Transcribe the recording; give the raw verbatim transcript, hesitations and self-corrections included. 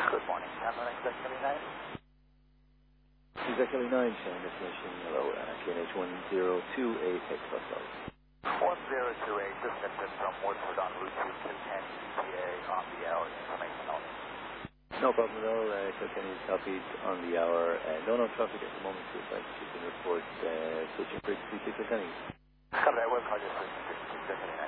Good morning, Cameron, Executive nine. Executive nine, showing destination, hello, uh, K N H one zero two eight X Buffalo. one zero two eight, disconnected from Woodford on Route two, Kilkenny, E T A on the hour, information only. No problem at all, uh, Kilkenny copied on the hour, uh, no, no traffic at the moment, so if I can report uh, switching frequency to Kilkenny. Copy that, Woodford, just switching frequency to Kilkenny.